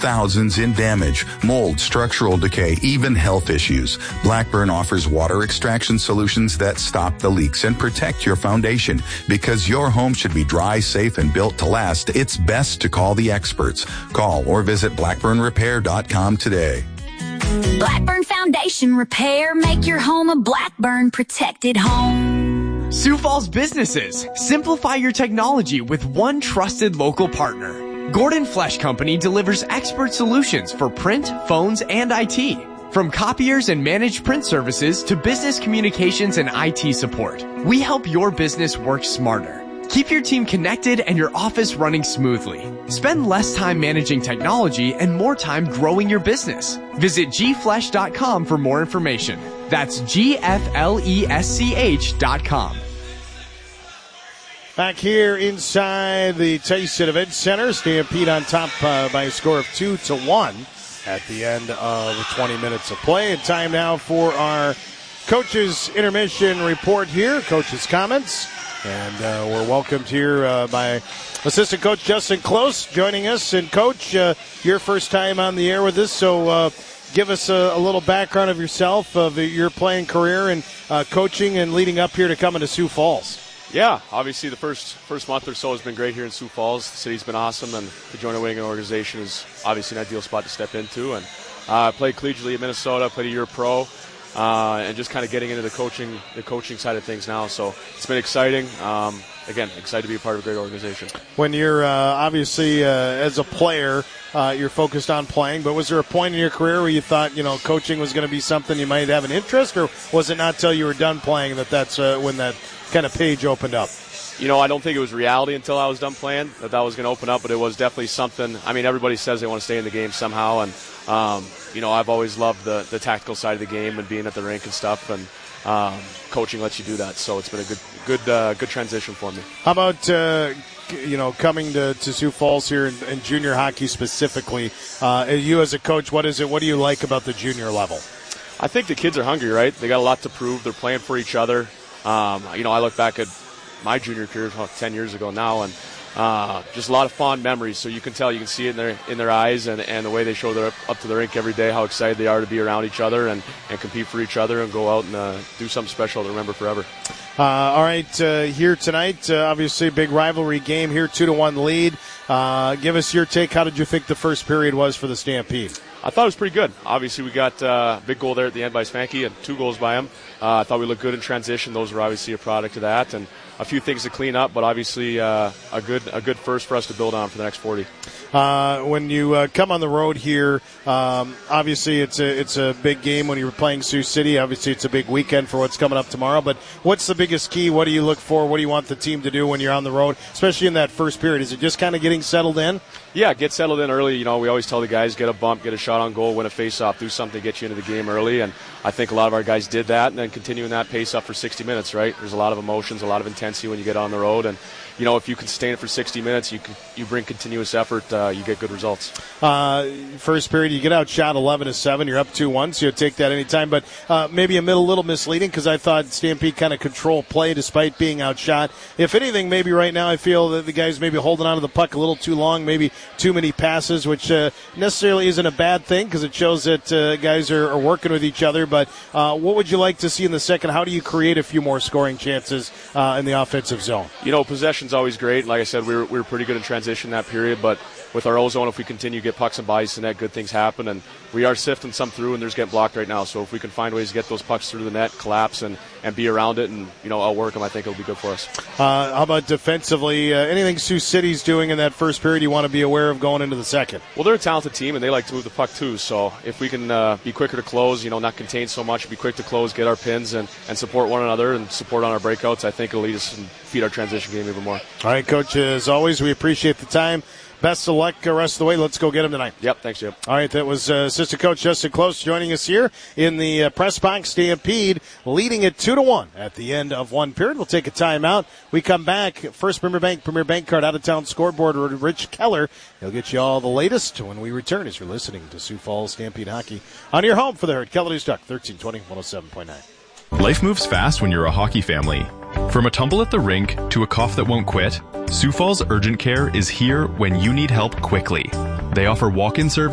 thousands in damage, mold, structural decay, even health issues. Blackburn offers water extraction solutions that stop the leaks and protect your foundation. Because your home should be dry, safe, and built to last, it's best to call the experts. Call or visit blackburnrepair.com today. Blackburn Foundation Repair. Make your home a Blackburn protected home. Sioux Falls businesses. Simplify your technology with one trusted local partner. Gordon Flesch Company delivers expert solutions for print, phones, and IT. From copiers and managed print services to business communications and IT support, we help your business work smarter. Keep your team connected and your office running smoothly. Spend less time managing technology and more time growing your business. Visit gflesch.com for more information. That's gflesch.com. Back here inside the Tyson Event Center, Stampede on top by a score of 2-1 at the end of 20 minutes of play. And time now for our coaches' intermission report here, coaches' comments. And we're welcomed here by assistant coach Justin Close joining us. And, Coach, your first time on the air with us, so give us a little background of yourself, of your playing career and coaching and leading up here to coming to Sioux Falls. Yeah, obviously the first month or so has been great here in Sioux Falls. The city's been awesome, and to join a winning organization is obviously an ideal spot to step into. And I played collegiately at Minnesota, played a year pro. And just kind of getting into the coaching side of things now. So it's been exciting. Again, excited to be a part of a great organization. When you're obviously as a player, you're focused on playing, but was there a point in your career where you thought, coaching was going to be something you might have an interest, or was it not till you were done playing that's when that kind of page opened up? I don't think it was reality until I was done playing that was going to open up, but it was definitely something. I mean, everybody says they want to stay in the game somehow, and I've always loved the tactical side of the game and being at the rink and stuff, and coaching lets you do that. So it's been a good transition for me. How about coming to Sioux Falls here in junior hockey specifically? You as a coach, what do you like about the junior level? I think the kids are hungry, right? They got a lot to prove. They're playing for each other. I look back at my junior career 10 years ago now, and just a lot of fond memories. So you can see it in their eyes and the way they show they're up to the rink every day, how excited they are to be around each other and compete for each other and go out and do something special to remember forever. All right, here tonight, obviously a big rivalry game here, 2-1 lead. Give us your take. How did you think the first period was for the Stampede? I thought it was pretty good. Obviously, we got a big goal there at the end by Spanky and 2 goals by him. I thought we looked good in transition. Those were obviously a product of that, and a few things to clean up, but obviously a good first for us to build on for the next 40. When you come on the road here, obviously it's a big game when you're playing Sioux City. Obviously, it's a big weekend for what's coming up tomorrow. But what's the biggest key? What do you look for? What do you want the team to do when you're on the road, especially in that first period? Is it just kind of getting settled in? Yeah, get settled in early. We always tell the guys, get a bump, get a shot on goal, win a face-off, do something to get you into the game early. And I think a lot of our guys did that, and then continuing that pace up for 60 minutes, right? There's a lot of emotions, a lot of intensity when you get on the road. And, if you can sustain it for 60 minutes, you bring continuous effort, you get good results. First period, you get outshot 11-7. You're up 2-1, so you'll take that anytime. But maybe a little misleading because I thought Stampede kind of controlled play despite being outshot. If anything, maybe right now I feel that the guys maybe holding on to the puck a little too long, maybe too many passes, which necessarily isn't a bad thing because it shows that guys are working with each other. But what would you like to see in the second? How do you create a few more scoring chances in the offensive zone? Possession's always great. Like I said, we were pretty good in transition that period, but with our O-zone, if we continue to get pucks and bodies in net, good things happen. And we are sifting some through, and there's getting blocked right now. So if we can find ways to get those pucks through the net, collapse, and be around it and, outwork them, I think it'll be good for us. How about defensively? Anything Sioux City's doing in that first period you want to be aware of going into the second? Well, they're a talented team, and they like to move the puck too. So if we can be quicker to close, not contain so much, be quick to close, get our pins, and support one another and support on our breakouts, I think it'll lead us and feed our transition game even more. All right, Coach, as always, we appreciate the time. Best of luck the rest of the way. Let's go get him tonight. Yep, thanks, Jim. All right, that was assistant coach Justin Close joining us here in the press box. Stampede leading it 2-1 at the end of one period. We'll take a timeout. We come back. First Premier Bank Card out-of-town scoreboard with Rich Keller. He'll get you all the latest when we return as you're listening to Sioux Falls Stampede Hockey on your home for the Herd. Keller News Talk, 1320, 107.9. Life moves fast when you're a hockey family. From a tumble at the rink to a cough that won't quit, Sioux Falls Urgent Care is here when you need help quickly. They offer walk-in service